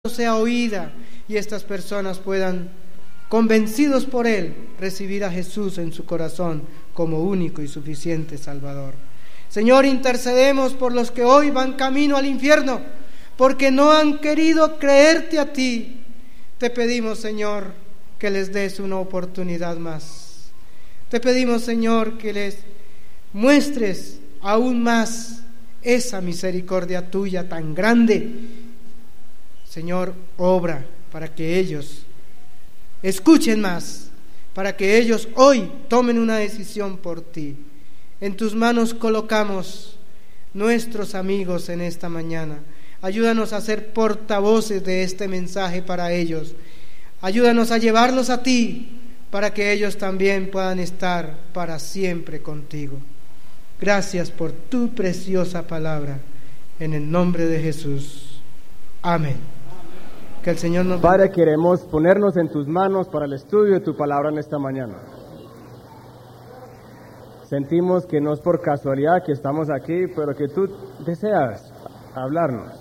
sea oída y estas personas puedan, convencidos por Él, recibir a Jesús en su corazón como único y suficiente Salvador. Señor, intercedemos por los que hoy van camino al infierno, porque no han querido creerte a ti. Te pedimos, Señor, que les des una oportunidad más. Te pedimos, Señor, que les muestres aún más esa misericordia tuya tan grande. Señor, obra para que ellos escuchen más, para que ellos hoy tomen una decisión por ti. En tus manos colocamos nuestros amigos en esta mañana. Ayúdanos a ser portavoces de este mensaje para ellos. Ayúdanos a llevarlos a ti, para que ellos también puedan estar para siempre contigo. Gracias por tu preciosa palabra. En el nombre de Jesús. Amén. Que el Señor nos... Padre, queremos ponernos en tus manos para el estudio de tu palabra en esta mañana. Sentimos que no es por casualidad que estamos aquí, pero que tú deseas hablarnos.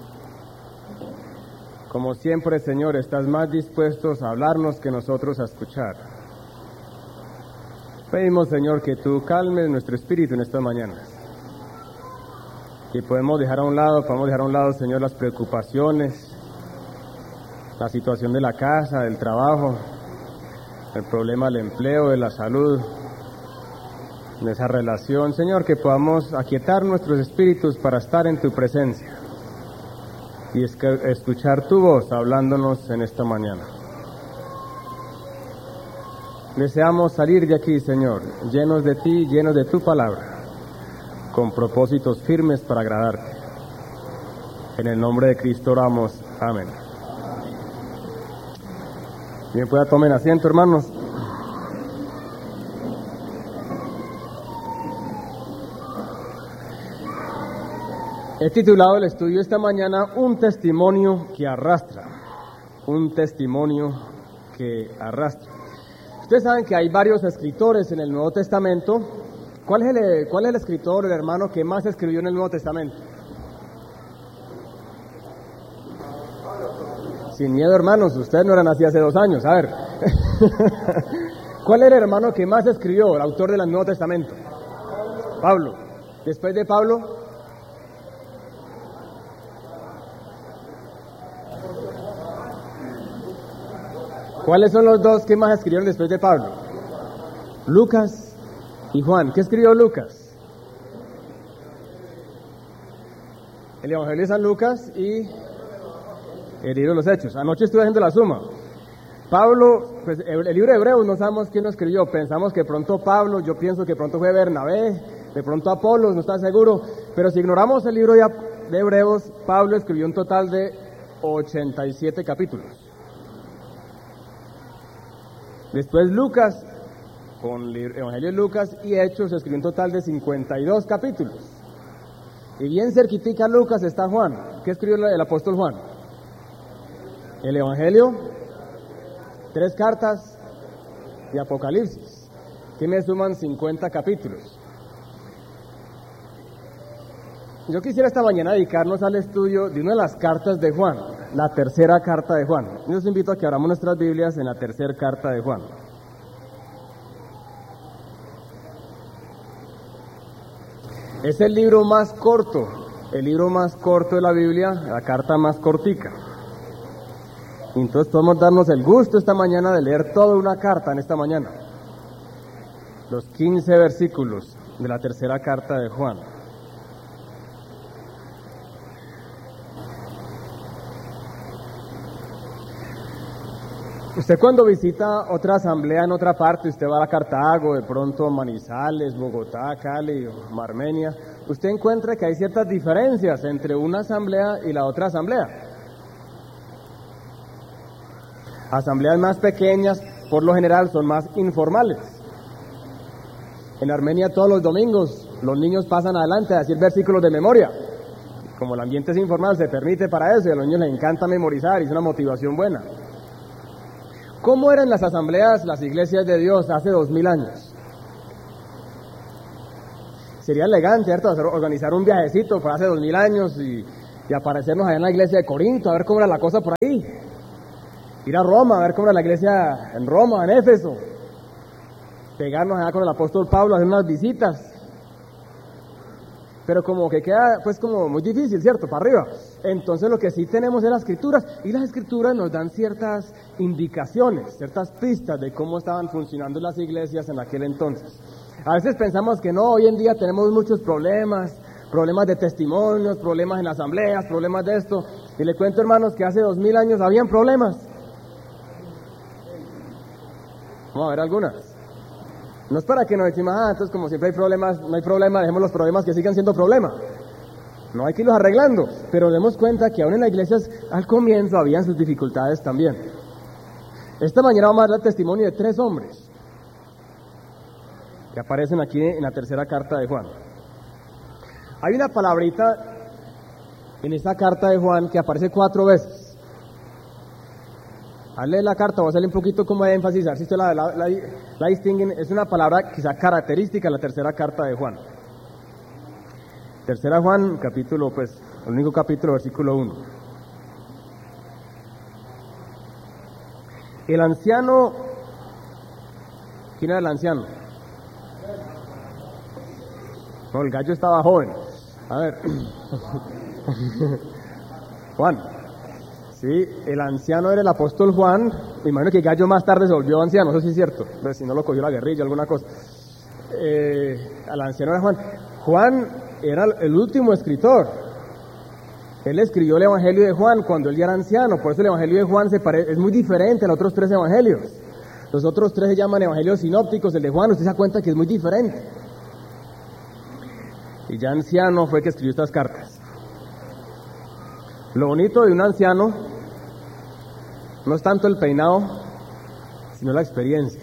Como siempre, Señor, estás más dispuestos a hablarnos que nosotros a escuchar. Pedimos, Señor, que tú calmes nuestro espíritu en esta mañana. Que podemos dejar a un lado, Señor, las preocupaciones, la situación de la casa, del trabajo, el problema del empleo, de la salud, de esa relación. Señor, que podamos aquietar nuestros espíritus para estar en tu presencia y escuchar tu voz hablándonos en esta mañana. Deseamos salir de aquí, Señor, llenos de ti, llenos de tu palabra, con propósitos firmes para agradarte. En el nombre de Cristo oramos. Amén. Bien, pueda tomen asiento, hermanos. He titulado el estudio esta mañana Un testimonio que arrastra. Un testimonio que arrastra. Ustedes saben que hay varios escritores en el Nuevo Testamento. ¿Cuál es el escritor, el hermano que más escribió en el Nuevo Testamento? Sin miedo, hermanos, ustedes no eran así hace 2 años. A ver, ¿cuál era el hermano que más escribió, el autor del Nuevo Testamento? Pablo. Después de Pablo, ¿cuáles son los dos que más escribieron después de Pablo? Lucas y Juan. ¿Qué escribió Lucas? El Evangelio de San Lucas y el libro de los Hechos. Anoche estuve haciendo la suma. Pablo, pues el libro de Hebreos no sabemos quién lo escribió. Pensamos que pronto Pablo, yo pienso que pronto fue Bernabé, de pronto Apolos, no está seguro. Pero si ignoramos el libro de Hebreos, Pablo escribió un total de 87 capítulos. Después Lucas, con el Evangelio de Lucas y Hechos, escribió un total de 52 capítulos. Y bien cerquitica Lucas está Juan. ¿Qué escribió el apóstol Juan? El Evangelio, 3 cartas y Apocalipsis, que me suman 50 capítulos. Yo quisiera esta mañana dedicarnos al estudio de una de las cartas de Juan, la tercera carta de Juan. Yo los invito a que abramos nuestras Biblias en la tercera carta de Juan. Es el libro más corto de la Biblia, la carta más cortica. Entonces podemos darnos el gusto esta mañana de leer toda una carta en esta mañana. Los 15 versículos de la tercera carta de Juan. Usted cuando visita otra asamblea en otra parte, usted va a Cartago, de pronto a Manizales, Bogotá, Cali, Armenia, usted encuentra que hay ciertas diferencias entre una asamblea y la otra asamblea. Asambleas más pequeñas, por lo general, son más informales. En Armenia todos los domingos los niños pasan adelante a decir versículos de memoria. Como el ambiente es informal, se permite para eso y a los niños les encanta memorizar y es una motivación buena. ¿Cómo eran las asambleas, las iglesias de Dios hace 2000 años? Sería elegante, ¿cierto?, organizar un viajecito para hace 2000 años y y aparecernos allá en la iglesia de Corinto, a ver cómo era la cosa por ahí. Ir a Roma, a ver cómo era la iglesia en Roma, en Éfeso. Pegarnos allá con el apóstol Pablo, hacer unas visitas. Pero como que queda pues como muy difícil, ¿cierto? Para arriba. Entonces lo que sí tenemos es las escrituras, y las escrituras nos dan ciertas indicaciones, ciertas pistas de cómo estaban funcionando las iglesias en aquel entonces. A veces pensamos que no, hoy en día tenemos muchos problemas de testimonios, problemas en asambleas, problemas de esto, y le cuento, hermanos, que hace 2000 años habían problemas. Vamos a ver algunas. No es para que nos decimos, entonces como siempre hay problemas, no hay problema, dejemos los problemas que sigan siendo problemas. No hay que irlos arreglando, pero demos cuenta que aún en las iglesias al comienzo habían sus dificultades también. Esta mañana vamos a dar el testimonio de 3 hombres que aparecen aquí en la tercera carta de Juan. Hay una palabrita en esta carta de Juan que aparece 4 veces. Al leer la carta, voy a hacerle un poquito como de énfasis, a ver si usted la distinguen. Es una palabra quizá característica de la tercera carta de Juan. Tercera Juan, capítulo, pues, el único capítulo, versículo 1. El anciano, ¿quién era el anciano? No, el gallo estaba joven. A ver. Juan. Sí, el anciano era el apóstol Juan. Me imagino que el gallo más tarde se volvió anciano, eso sí es cierto. Pero si no lo cogió la guerrilla, alguna cosa. Al anciano era Juan. Juan era el último escritor. Él escribió el Evangelio de Juan cuando él ya era anciano. Por eso el Evangelio de Juan es muy diferente a los otros 3 evangelios. Los otros 3 se llaman evangelios sinópticos. El de Juan, usted se da cuenta que es muy diferente. Y ya anciano fue que escribió estas cartas. Lo bonito de un anciano no es tanto el peinado, sino la experiencia.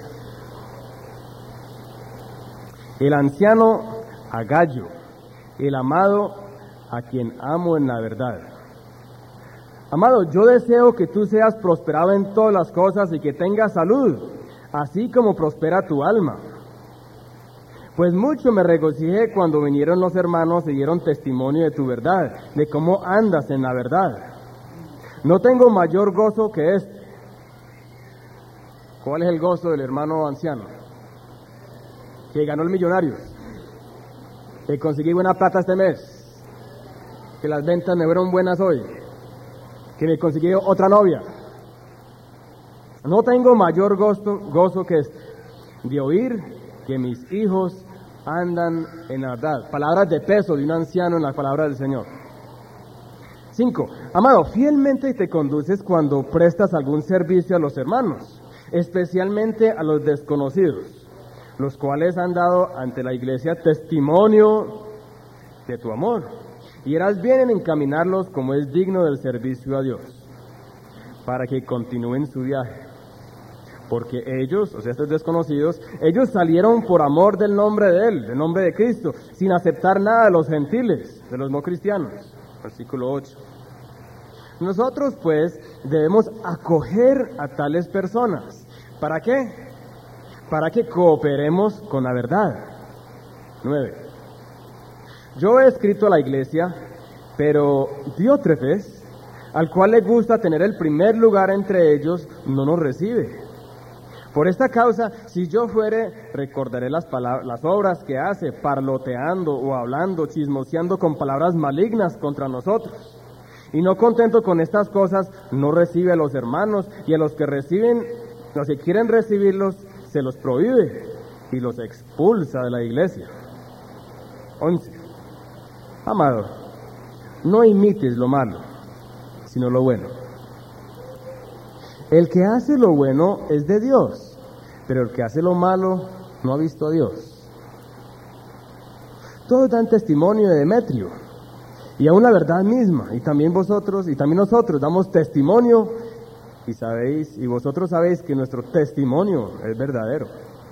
El anciano a Gallo, el amado a quien amo en la verdad. Amado, yo deseo que tú seas prosperado en todas las cosas y que tengas salud, así como prospera tu alma. Pues mucho me regocijé cuando vinieron los hermanos y dieron testimonio de tu verdad, de cómo andas en la verdad. No tengo mayor gozo que este. ¿Cuál es el gozo del hermano anciano? Que ganó el Millonarios, que conseguí buena plata este mes, que las ventas me fueron buenas hoy, que me conseguí otra novia. No tengo mayor gozo que este, de oír que mis hijos andan en la verdad. Palabras de peso de un anciano en la palabra del Señor. 5. Amado, fielmente te conduces cuando prestas algún servicio a los hermanos, especialmente a los desconocidos, los cuales han dado ante la iglesia testimonio de tu amor, y harás bien en encaminarlos como es digno del servicio a Dios, para que continúen su viaje. Porque ellos, o sea, estos desconocidos, ellos salieron por amor del nombre de Él, del nombre de Cristo, sin aceptar nada de los gentiles, de los no cristianos. Versículo 8. Nosotros, pues, debemos acoger a tales personas. ¿Para qué? Para que cooperemos con la verdad. 9. Yo he escrito a la iglesia, pero Diótrefes, al cual le gusta tener el primer lugar entre ellos, no nos recibe. Por esta causa, si yo fuere, recordaré las obras que hace, parloteando o hablando, chismoseando con palabras malignas contra nosotros. Y no contento con estas cosas, no recibe a los hermanos, y a los que quieren recibirlos, se los prohíbe y los expulsa de la iglesia. 11. Amado, no imites lo malo, sino lo bueno. El que hace lo bueno es de Dios, pero el que hace lo malo no ha visto a Dios. Todos dan testimonio de Demetrio, y aún la verdad misma, y también nosotros damos testimonio, y vosotros sabéis que nuestro testimonio es verdadero.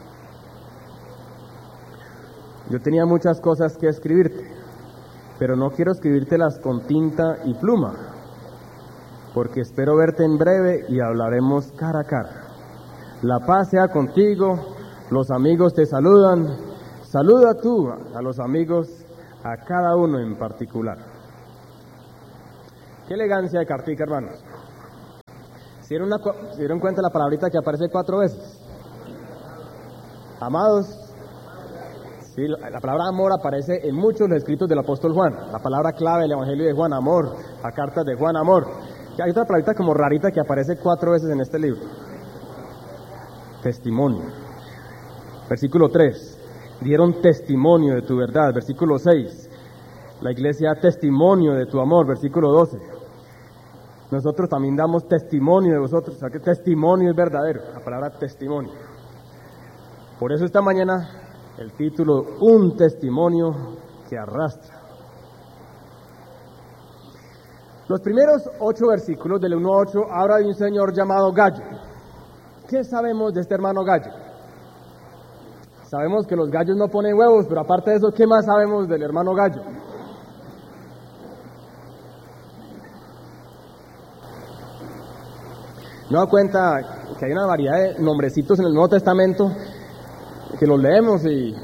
Yo tenía muchas cosas que escribirte, pero no quiero escribírtelas con tinta y pluma, porque espero verte en breve y hablaremos cara a cara. La paz sea contigo, los amigos te saludan, saluda tú a los amigos, a cada uno en particular. Qué elegancia de cartica, hermanos. ¿Se dieron cuenta de la palabrita que aparece 4 veces? Amados. Sí, la palabra amor aparece en muchos de los escritos del apóstol Juan. La palabra clave del Evangelio de Juan, amor. La carta de Juan, amor. Y hay otra palabrita como rarita que aparece 4 veces en este libro. Testimonio. Versículo 3. Dieron testimonio de tu verdad. Versículo 6. La iglesia da testimonio de tu amor. Versículo 12. Nosotros también damos testimonio de vosotros. O sea que testimonio es verdadero. La palabra testimonio. Por eso esta mañana el título, un testimonio que arrastra. Los primeros 8 versículos del 1 a 8 habla de un señor llamado Gallo. ¿Qué sabemos de este hermano Gallo? Sabemos que los gallos no ponen huevos, pero aparte de eso, ¿qué más sabemos del hermano Gallo? Me doy cuenta que hay una variedad de nombrecitos en el Nuevo Testamento que los leemos y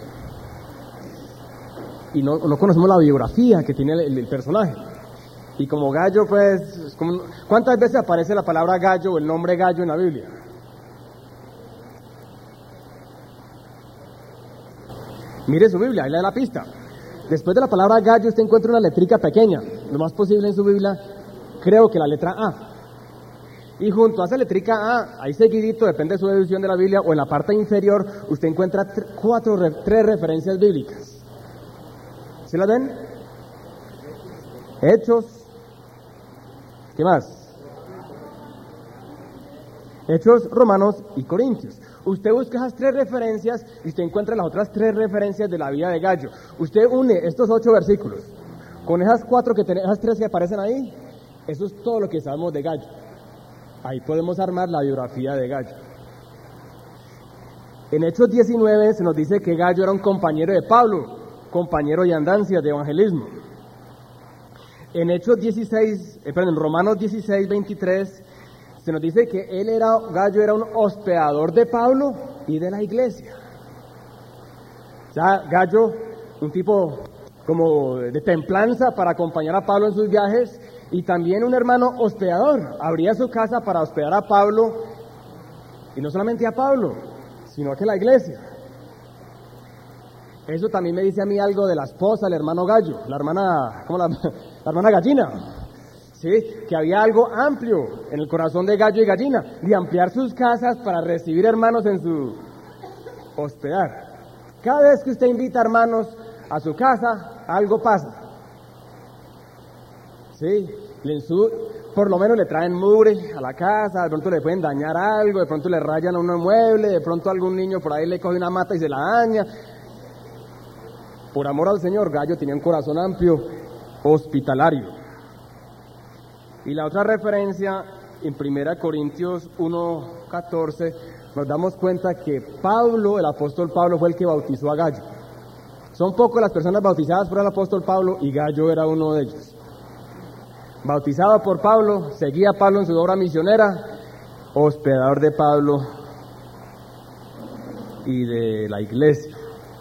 no conocemos la biografía que tiene el personaje. Y como Gallo, pues, ¿cuántas veces aparece la palabra Gallo o el nombre Gallo en la Biblia? Mire su Biblia, ahí le da la pista. Después de la palabra Gallo usted encuentra una letrica pequeña, lo más posible en su Biblia, creo que la letra A. Y junto a esa letrica A, ahí seguidito, depende de su edición de la Biblia, o en la parte inferior, usted encuentra 3 referencias bíblicas. ¿Sí las ven? Hechos. ¿Qué más? Hechos, Romanos y Corintios. Usted busca esas 3 referencias y usted encuentra las otras 3 referencias de la vida de Gallo. Usted une estos 8 versículos con esas 3 que aparecen ahí. Eso es todo lo que sabemos de Gallo. Ahí podemos armar la biografía de Gallo. En Hechos 19 se nos dice que Gallo era un compañero de Pablo, compañero de andancias, de evangelismo. En Romanos 16, 23, se nos dice que Gallo era un hospedador de Pablo y de la iglesia. O sea, Gallo, un tipo como de templanza para acompañar a Pablo en sus viajes, y también un hermano hospedador. Abría su casa para hospedar a Pablo, y no solamente a Pablo, sino que la iglesia. Eso también me dice a mí algo de la esposa, el hermano Gallo, la hermana Gallina, ¿sí? Que había algo amplio en el corazón de Gallo y Gallina, de ampliar sus casas para recibir hermanos en su hospedar. Cada vez que usted invita hermanos a su casa, algo pasa. Sí, por lo menos le traen mugre a la casa, de pronto le pueden dañar algo, de pronto le rayan a un mueble, de pronto algún niño por ahí le coge una mata y se la daña. Por amor al Señor, Gallo tenía un corazón amplio, hospitalario. Y la otra referencia, en 1 Corintios 1:14, nos damos cuenta que Pablo, el apóstol Pablo, fue el que bautizó a Gallo. Son pocas las personas bautizadas por el apóstol Pablo y Gallo era uno de ellos. Bautizado por Pablo, seguía a Pablo en su obra misionera, hospedador de Pablo y de la iglesia.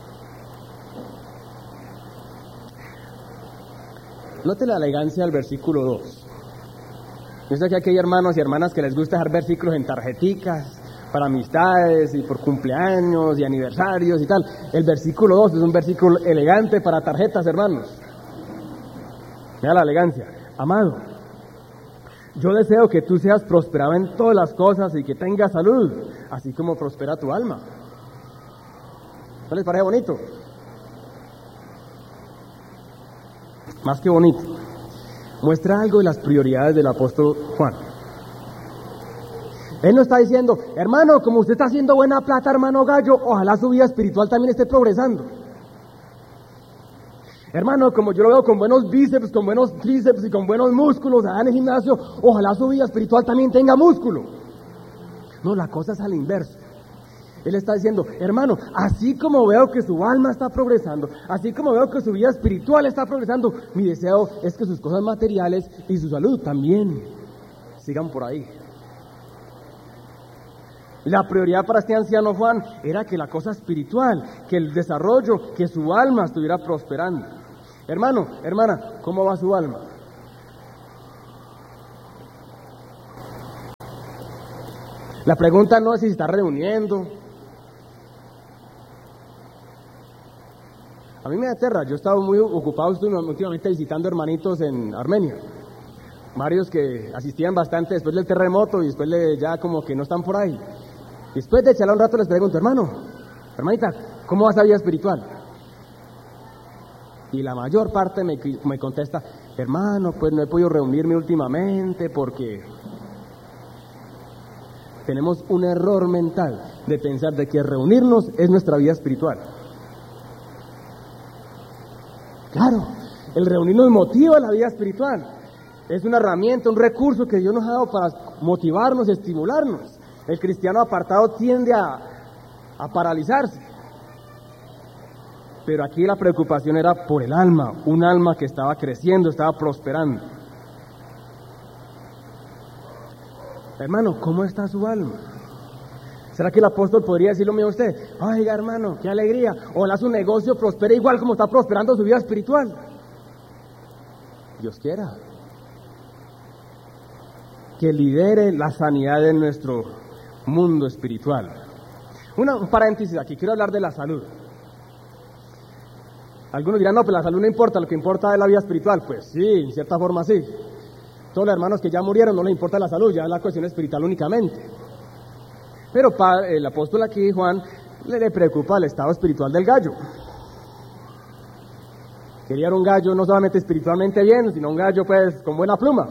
Note la elegancia del versículo 2. Yo sé que aquí hay hermanos y hermanas que les gusta dejar versículos en tarjeticas para amistades y por cumpleaños y aniversarios y tal. El versículo 2 es un versículo elegante para tarjetas, hermanos. Mira la elegancia. Amado, yo deseo que tú seas prosperado en todas las cosas y que tengas salud, así como prospera tu alma. ¿No les parece bonito? Más que bonito. Muestra algo de las prioridades del apóstol Juan. Él no está diciendo, hermano, como usted está haciendo buena plata, hermano Gallo, ojalá su vida espiritual también esté progresando. Hermano, como yo lo veo con buenos bíceps, con buenos tríceps y con buenos músculos allá en el gimnasio, ojalá su vida espiritual también tenga músculo. No, la cosa es al inverso. Él está diciendo, hermano, así como veo que su alma está progresando, así como veo que su vida espiritual está progresando, mi deseo es que sus cosas materiales y su salud también sigan por ahí. La prioridad para este anciano Juan era que la cosa espiritual, que el desarrollo, que su alma estuviera prosperando. Hermano, hermana, ¿cómo va su alma? La pregunta no es si se está reuniendo. A mí me aterra, yo he estado muy ocupado últimamente visitando hermanitos en Armenia. Varios que asistían bastante después del terremoto y después ya como que no están por ahí. Después de charlar un rato les pregunto, hermano, hermanita, ¿cómo va esa vida espiritual? Y la mayor parte me contesta, hermano, pues no he podido reunirme últimamente porque tenemos un error mental de pensar de que reunirnos es nuestra vida espiritual. Claro, el reunirnos motiva la vida espiritual. Es una herramienta, un recurso que Dios nos ha dado para motivarnos, estimularnos. El cristiano apartado tiende a paralizarse. Pero aquí la preocupación era por el alma, un alma que estaba creciendo, estaba prosperando. Hermano, ¿cómo está su alma? ¿Será que el apóstol podría decir lo mismo a usted? Oiga, hermano, qué alegría. Ojalá su negocio prospere igual como está prosperando su vida espiritual. Dios quiera. Que lidere la sanidad de nuestro mundo espiritual. Un paréntesis aquí, quiero hablar de la salud. Algunos dirán, no, pues la salud no importa, lo que importa es la vida espiritual. Pues sí, en cierta forma sí. Todos los hermanos que ya murieron no les importa la salud, ya es la cuestión espiritual únicamente. Pero el apóstol aquí, Juan, le preocupa el estado espiritual del gallo. Quería un gallo no solamente espiritualmente bien, sino un gallo pues con buena pluma.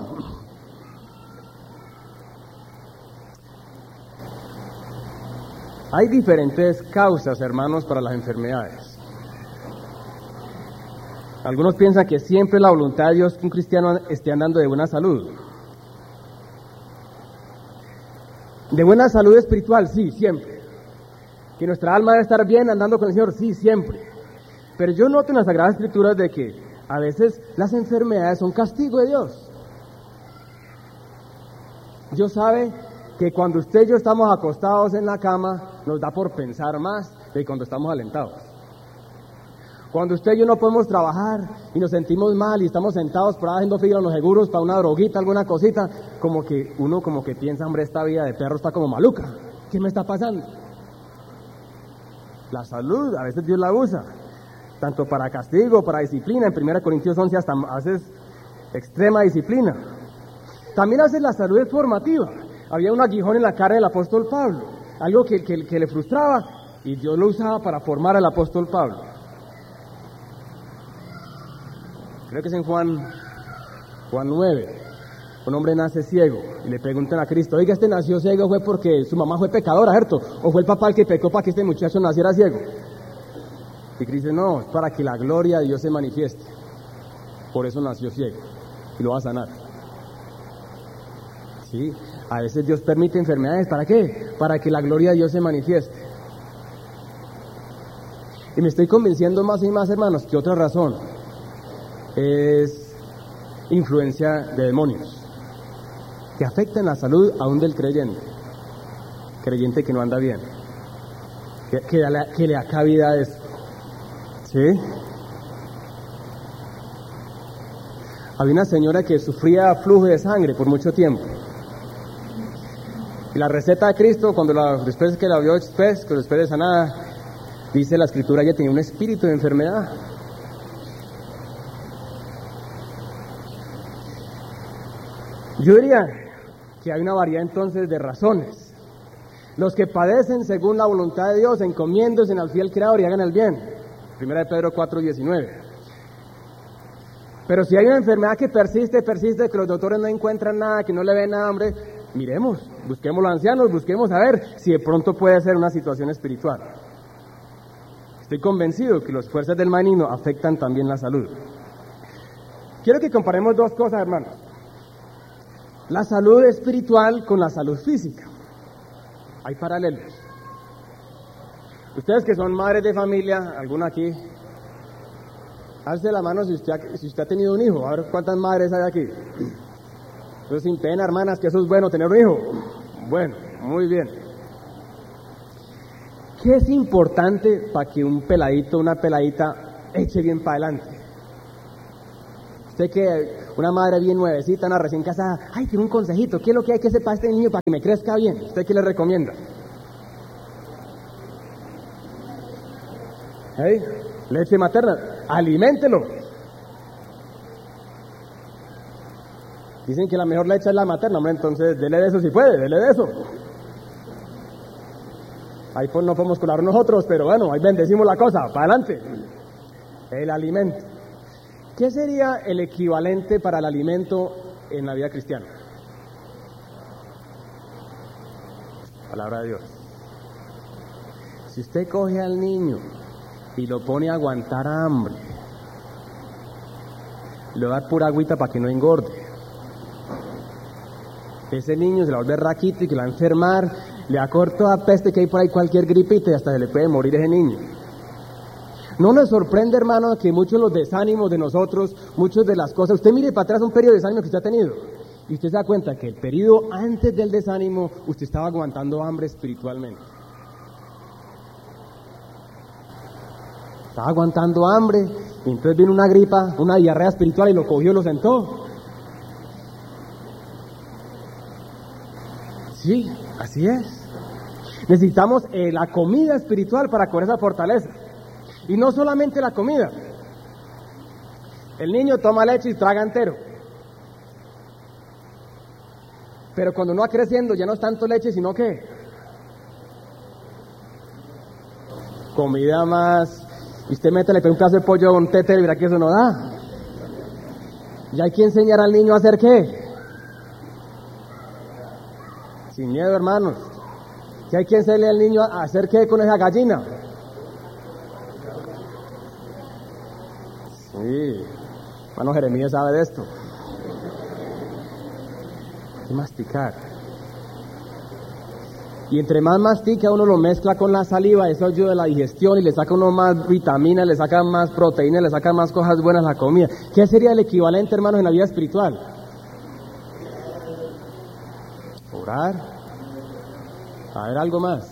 Hay diferentes causas, hermanos, para las enfermedades. Algunos piensan que siempre es la voluntad de Dios que un cristiano esté andando de buena salud. De buena salud espiritual, sí, siempre. Que nuestra alma debe estar bien andando con el Señor, sí, siempre. Pero yo noto en las Sagradas Escrituras de que a veces las enfermedades son castigo de Dios. Dios sabe que cuando usted y yo estamos acostados en la cama, nos da por pensar más de cuando estamos alentados. Cuando usted y yo no podemos trabajar y nos sentimos mal y estamos sentados por ahí haciendo fila en los seguros para una droguita, alguna cosita, como que uno como que piensa, hombre, esta vida de perro está como maluca. ¿Qué me está pasando? La salud, a veces Dios la usa, tanto para castigo, para disciplina. En 1 Corintios 11 hasta haces extrema disciplina. También hace la salud es formativa. Había un aguijón en la cara del apóstol Pablo, algo que le frustraba y Dios lo usaba para formar al apóstol Pablo. Creo que es en Juan 9, un hombre nace ciego y le preguntan a Cristo, oiga, este nació ciego fue porque su mamá fue pecadora, ¿cierto? ¿O fue el papá el que pecó para que este muchacho naciera ciego? Y Cristo dice, no, es para que la gloria de Dios se manifieste. Por eso nació ciego y lo va a sanar. Sí, a veces Dios permite enfermedades, ¿para qué? Para que la gloria de Dios se manifieste. Y me estoy convenciendo más y más, hermanos, que otra razón es influencia de demonios que afectan la salud aún del creyente que no anda bien, que le da cabida a eso. ¿Sí? Había una señora que sufría flujo de sangre por mucho tiempo y la receta de Cristo, después que la vio después de sanada, dice la escritura, ella tenía un espíritu de enfermedad. Yo diría que hay una variedad entonces de razones. Los que padecen según la voluntad de Dios, encomiéndose al fiel Creador y hagan el bien. 1 Pedro 4:19. Pero si hay una enfermedad que persiste, que los doctores no encuentran nada, que no le ven nada, hombre, miremos, busquemos a los ancianos, busquemos a ver si de pronto puede ser una situación espiritual. Estoy convencido que las fuerzas del maligno afectan también la salud. Quiero que comparemos dos cosas, hermanos. La salud espiritual con la salud física. Hay paralelos. Ustedes que son madres de familia, alguna aquí, alce la mano si usted ha tenido un hijo. A ver cuántas madres hay aquí. Entonces, sin pena, hermanas, que eso es bueno tener un hijo. Bueno, muy bien. ¿Qué es importante para que un peladito, una peladita eche bien para adelante? Usted que una madre bien nuevecita, una recién casada, ay, tiene un consejito, ¿qué es lo que hay que sepa este niño para que me crezca bien? ¿Usted qué le recomienda? ¿Hey? Leche materna, aliméntelo. Dicen que la mejor leche es la materna, hombre, entonces dele de eso si puede, dele de eso. Ahí pues no podemos colar nosotros, pero bueno, ahí bendecimos la cosa, para adelante. El alimento. ¿Qué sería el equivalente para el alimento en la vida cristiana? Palabra de Dios. Si usted coge al niño y lo pone a aguantar hambre, le va a dar pura agüita para que no engorde. Ese niño se le va a volver raquito y que le va a enfermar, le va a coger toda peste que hay por ahí, cualquier gripita, y hasta se le puede morir ese niño. No nos sorprende, hermano, que muchos de los desánimos de nosotros, muchas de las cosas, usted mire para atrás un periodo de desánimo que usted ha tenido, y usted se da cuenta que el periodo antes del desánimo, usted estaba aguantando hambre espiritualmente. Estaba aguantando hambre, y entonces vino una gripa, una diarrea espiritual, y lo cogió y lo sentó. Sí, así es. Necesitamos la comida espiritual para cobrar esa fortaleza. Y no solamente la comida. El niño toma leche y traga entero. Pero cuando uno va creciendo ya no es tanto leche, sino que comida más. Y usted métele un pedazo de pollo con tete y verá que eso no da. Y hay que enseñar al niño a hacer ¿qué? Sin miedo, hermanos. ¿Qué hay que enseñarle al niño a hacer qué con esa gallina? Sí, hermano Jeremías sabe de esto. Hay que masticar. Y entre más mastica uno lo mezcla con la saliva, eso ayuda a la digestión y le saca uno más vitaminas, le saca más proteínas, le saca más cosas buenas a la comida. ¿Qué sería el equivalente, hermanos, en la vida espiritual? Orar. A ver, algo más.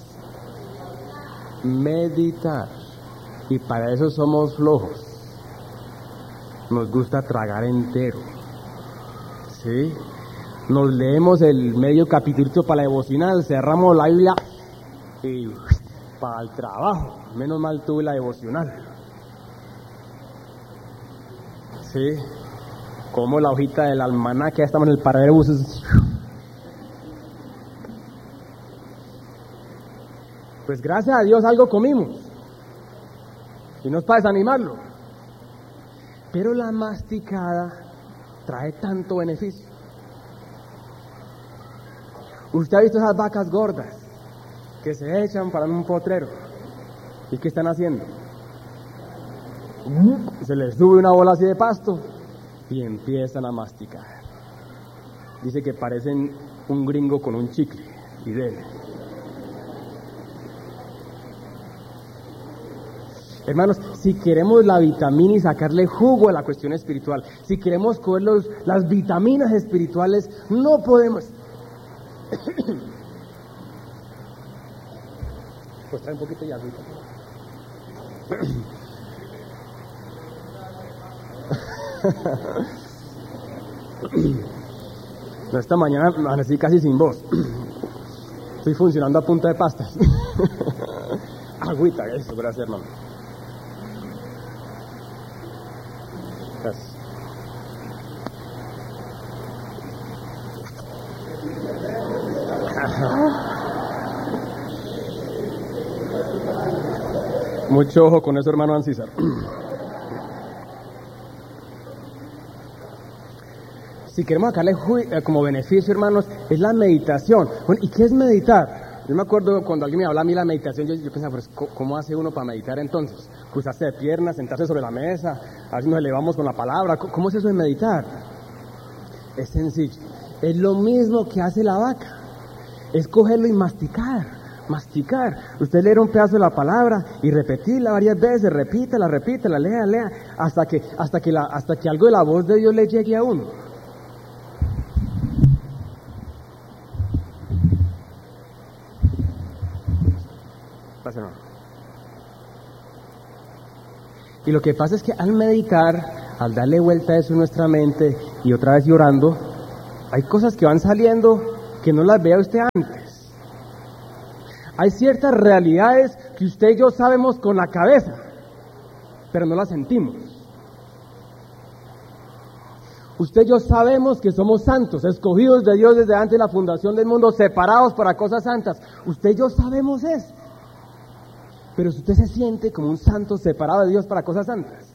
Meditar. Y para eso somos flojos. Nos gusta tragar entero. ¿Sí? Nos leemos el medio capítulo para la devocional, cerramos la Biblia y para el trabajo. Menos mal tuve la devocional. ¿Sí? Como la hojita del almanaque, ya estamos en el paradero de buses. Pues gracias a Dios algo comimos. Y no es para desanimarlo. Pero la masticada trae tanto beneficio. Usted ha visto esas vacas gordas que se echan para un potrero. ¿Y qué están haciendo? Se les sube una bola así de pasto y empiezan a masticar. Dice que parecen un gringo con un chicle y dele. Hermanos, si queremos la vitamina y sacarle jugo a la cuestión espiritual, si queremos coger las vitaminas espirituales, no podemos. Pues trae un poquito de agüita. Esta mañana amanecí casi sin voz. Estoy funcionando a punta de pastas. Agüita, eso, gracias, hermano. Gracias. Mucho ojo con eso, hermano Ancísar. Si queremos sacarle como beneficio, hermanos, es la meditación. Bueno, ¿y qué es meditar? Yo me acuerdo cuando alguien me hablaba a mí de la meditación, yo pensaba, pues, ¿cómo hace uno para meditar entonces? Cruzarse de piernas, sentarse sobre la mesa, a ver si nos elevamos con la palabra. ¿Cómo es eso de meditar? Es sencillo. Es lo mismo que hace la vaca. Es cogerlo y masticar. Usted leer un pedazo de la palabra y repetirla varias veces, repítela, lea, hasta que algo de la voz de Dios le llegue a uno. Y lo que pasa es que al meditar, al darle vuelta a eso en nuestra mente y otra vez llorando, hay cosas que van saliendo que no las veía usted antes. Hay ciertas realidades que usted y yo sabemos con la cabeza, pero no las sentimos. Usted y yo sabemos que somos santos, escogidos de Dios desde antes de la fundación del mundo, separados para cosas santas. Usted y yo sabemos eso. Pero si usted se siente como un santo separado de Dios para cosas santas,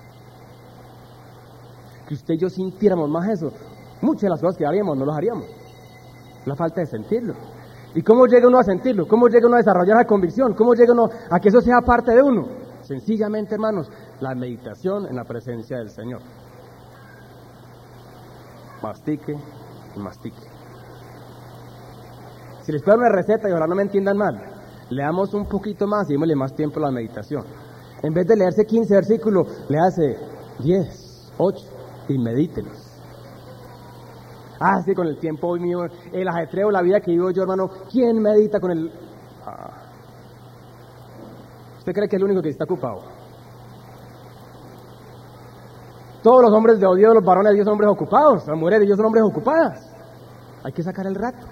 que usted y yo sintiéramos más eso, muchas de las cosas que haríamos no las haríamos. La falta de sentirlo. ¿Y cómo llega uno a sentirlo? ¿Cómo llega uno a desarrollar la convicción? ¿Cómo llega uno a que eso sea parte de uno? Sencillamente, hermanos, la meditación en la presencia del Señor. Mastique y mastique. Si les puedo dar una receta y ojalá no me entiendan mal, leamos un poquito más y démosle más tiempo a la meditación. En vez de leerse 15 versículos, léase 10, 8 y medítelos. Sí, con el tiempo hoy mío, el ajetreo, la vida que vivo yo, hermano, ¿quién medita con el...? ¿Usted cree que es el único que está ocupado? Todos los hombres de Dios, los varones de Dios son hombres ocupados, las mujeres de Dios son hombres ocupadas. Hay que sacar el rato.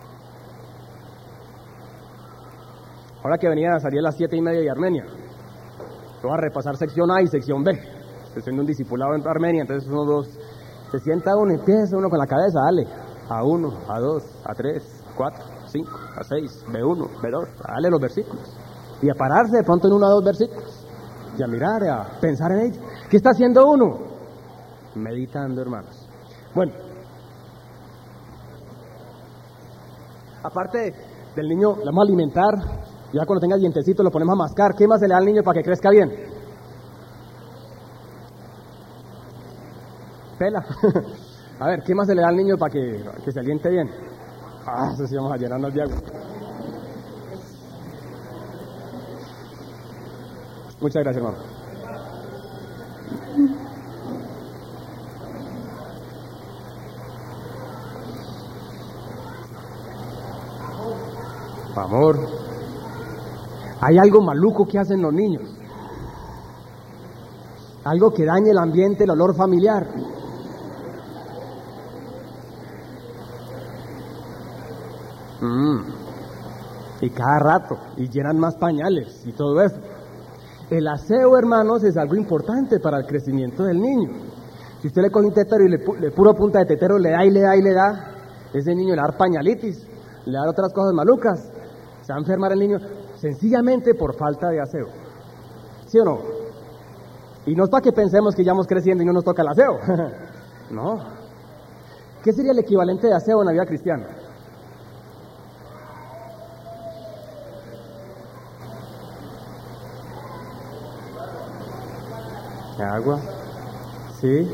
Ahora que venía a salir a las 7:30 de Armenia, voy a repasar sección A y sección B. Estoy haciendo un discipulado en Armenia, entonces uno, dos, se sienta uno y empieza uno con la cabeza, dale, A1, A2, A3, A4, A5, A6, B1, B2, dale los versículos. Y a pararse de pronto en 1 o 2 versículos, y a mirar, a pensar en ellos. ¿Qué está haciendo uno? Meditando, hermanos. Bueno, aparte del niño, le vamos a alimentar, ya cuando tenga dientecitos lo ponemos a mascar. ¿Qué más se le da al niño para que crezca bien? Pela. A ver, ¿qué más se le da al niño para que se aliente bien? Eso sí, vamos a llenarnos de agua. Muchas gracias, hermano. Amor. Hay algo maluco que hacen los niños. Algo que daña el ambiente, el olor familiar. Y cada rato, y llenan más pañales y todo eso. El aseo, hermanos, es algo importante para el crecimiento del niño. Si usted le coge un tetero y le puro punta de tetero, le da y le da y le da, ese niño le va a dar pañalitis, le va a dar otras cosas malucas, se va a enfermar el niño sencillamente por falta de aseo. ¿Sí o no? Y no es para que pensemos que ya vamos creciendo y no nos toca el aseo. No. ¿Qué sería el equivalente de aseo en la vida cristiana? Agua, sí.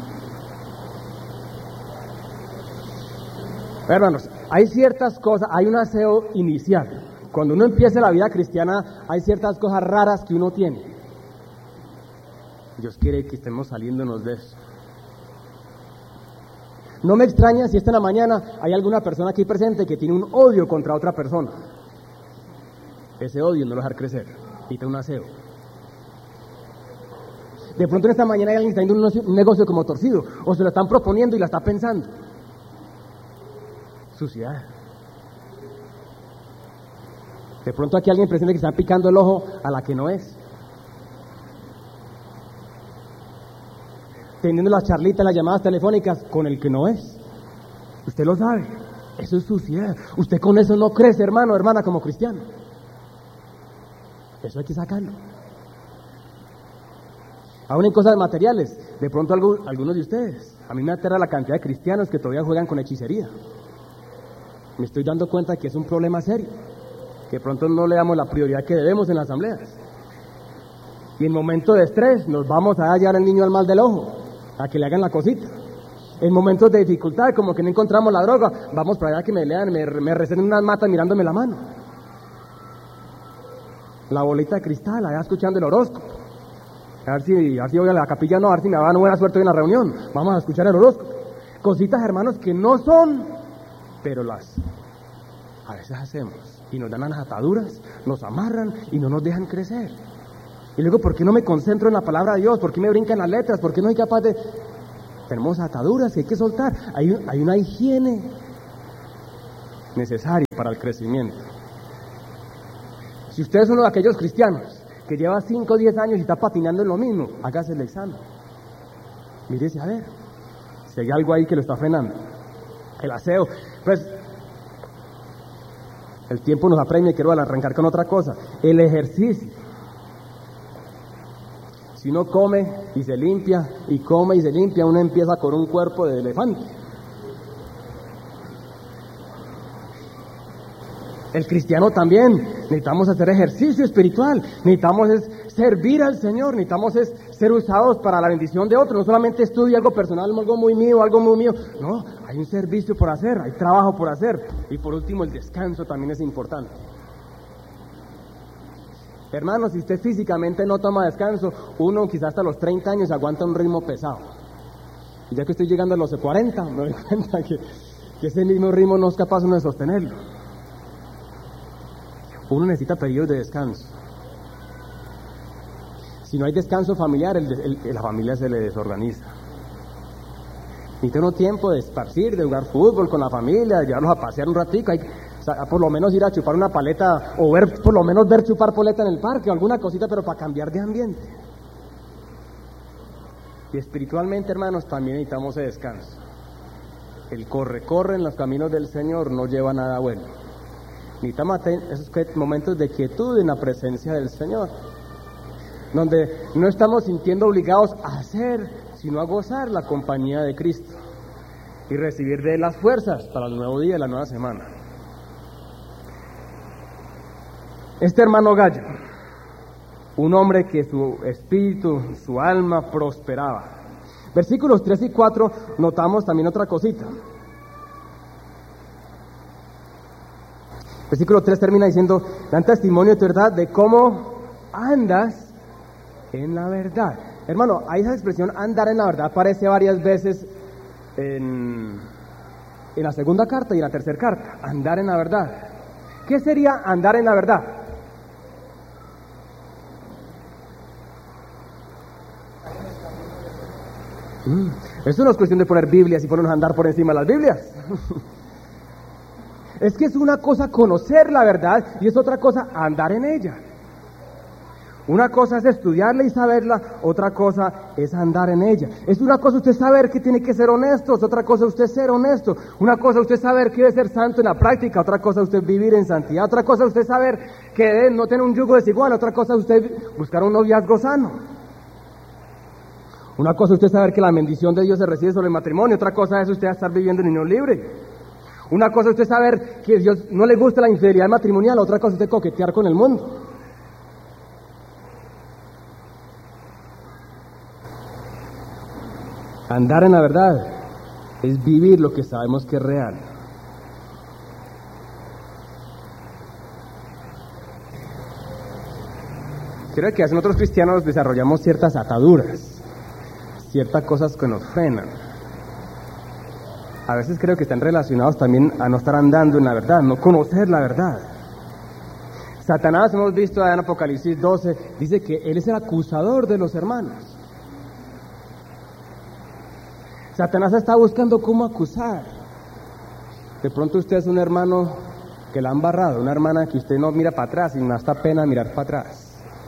Hermanos, hay ciertas cosas, hay un aseo inicial. Cuando uno empieza la vida cristiana, hay ciertas cosas raras que uno tiene. Dios quiere que estemos saliéndonos de eso. No me extraña si esta en la mañana hay alguna persona aquí presente que tiene un odio contra otra persona. Ese odio no lo dejar crecer, necesita un aseo. De pronto en esta mañana hay alguien que está haciendo un negocio como torcido, o se lo están proponiendo y la está pensando. Suciedad. De pronto aquí hay alguien presente que está picando el ojo a la que no es. Teniendo las charlitas, las llamadas telefónicas con el que no es. Usted lo sabe. Eso es suciedad. Usted con eso no crece, hermano, hermana, como cristiano. Eso hay que sacarlo. Aún en cosas materiales, de pronto algunos de ustedes, a mí me aterra la cantidad de cristianos que todavía juegan con hechicería. Me estoy dando cuenta que es un problema serio, que de pronto no le damos la prioridad que debemos en las asambleas. Y en momentos de estrés nos vamos a hallar al niño al mal del ojo, a que le hagan la cosita. En momentos de dificultad, como que no encontramos la droga, vamos para allá que me lean, me receten unas matas mirándome la mano. La bolita de cristal, allá escuchando el horóscopo. A ver si voy a la capilla, no, a ver si me va a dar buena suerte en la reunión. Vamos a escuchar el horóscopo. Cositas, hermanos, que no son, pero las a veces hacemos. Y nos dan las ataduras, nos amarran y no nos dejan crecer. Y luego, ¿por qué no me concentro en la palabra de Dios? ¿Por qué me brincan las letras? ¿Por qué no soy capaz de...? Tenemos ataduras que hay que soltar. Hay una higiene necesaria para el crecimiento. Si usted es uno de aquellos cristianos que lleva 5 o 10 años y está patinando en lo mismo, hágase el examen. Mírese a ver si hay algo ahí que lo está frenando. El aseo, pues el tiempo nos apremia y quiero arrancar con otra cosa. El ejercicio. Si uno come y se limpia, y come y se limpia, uno empieza con un cuerpo de elefante. El cristiano también, necesitamos hacer ejercicio espiritual, necesitamos servir al Señor, necesitamos ser usados para la bendición de otros, no solamente estudio algo personal, algo muy mío, no, hay un servicio por hacer, hay trabajo por hacer, y por último el descanso también es importante. Hermanos, si usted físicamente no toma descanso, uno quizás hasta los 30 años aguanta un ritmo pesado, y ya que estoy llegando a los 40, me doy cuenta que ese mismo ritmo no es capaz uno de sostenerlo. Uno necesita periodos de descanso. Si no hay descanso familiar, la familia se le desorganiza. Necesita uno tiempo de esparcir, de jugar fútbol con la familia, de llevarlos a pasear un ratico, por lo menos ir a chupar una paleta, o por lo menos ver chupar paleta en el parque, o alguna cosita, pero para cambiar de ambiente. Y espiritualmente, hermanos, también necesitamos ese descanso. El corre en los caminos del Señor no lleva a nada bueno. Necesitamos esos momentos de quietud en la presencia del Señor, donde no estamos sintiendo obligados a hacer, sino a gozar la compañía de Cristo y recibir de Él las fuerzas para el nuevo día, la nueva semana. Este hermano Gallo, un hombre que su espíritu, su alma prosperaba. Versículos 3 y 4 notamos también otra cosita. Versículo 3 termina diciendo: dan testimonio de tu verdad, de cómo andas en la verdad. Hermano, ahí esa expresión andar en la verdad aparece varias veces en la segunda carta y en la tercera carta. Andar en la verdad. ¿Qué sería andar en la verdad? Eso no es cuestión de poner Biblias y ponernos a andar por encima de las Biblias. Es que es una cosa conocer la verdad y es otra cosa andar en ella. Una cosa es estudiarla y saberla, otra cosa es andar en ella. Es una cosa usted saber que tiene que ser honesto, es otra cosa usted ser honesto. Una cosa usted saber que debe ser santo en la práctica, otra cosa usted vivir en santidad, otra cosa usted saber que debe no tener un yugo desigual, otra cosa usted buscar un noviazgo sano. Una cosa usted saber que la bendición de Dios se recibe sobre el matrimonio, otra cosa es usted estar viviendo en unión libre. Una cosa usted saber que a Dios no le gusta la infidelidad matrimonial, otra cosa usted coquetear con el mundo. Andar en la verdad es vivir lo que sabemos que es real. Creo que hacen otros cristianos desarrollamos ciertas ataduras, ciertas cosas que nos frenan. A veces creo que están relacionados también a no estar andando en la verdad, no conocer la verdad. Satanás, hemos visto en Apocalipsis 12, dice que él es el acusador de los hermanos. Satanás está buscando cómo acusar. De pronto usted es un hermano que la han barrado, una hermana que usted no mira para atrás y no da pena mirar para atrás.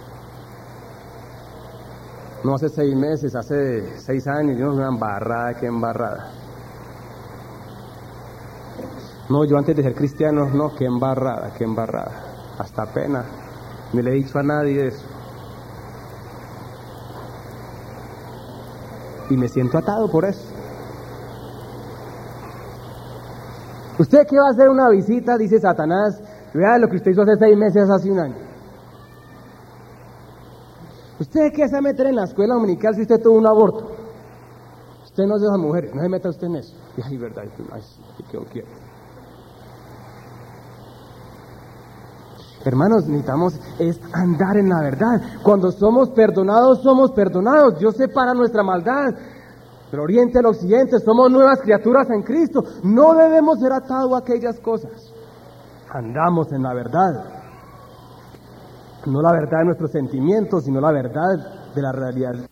No hace 6 meses, hace 6 años, yo no una embarrada, qué embarrada. No, yo antes de ser cristiano, no, qué embarrada, hasta pena, no le he dicho a nadie eso. Y me siento atado por eso. ¿Usted qué va a hacer una visita? Dice Satanás, vea lo que usted hizo hace 6 meses, hace 1 año. ¿Usted qué se va a meter en la escuela dominical si usted tuvo un aborto? Usted no es de esas mujeres, no se meta usted en eso. Y ay, verdad, ay, sí, que quiero. Hermanos, necesitamos es andar en la verdad. Cuando somos perdonados, somos perdonados. Dios separa nuestra maldad del oriente al occidente. Somos nuevas criaturas en Cristo. No debemos ser atados a aquellas cosas. Andamos en la verdad. no la verdad de nuestros sentimientos, sino la verdad de la realidad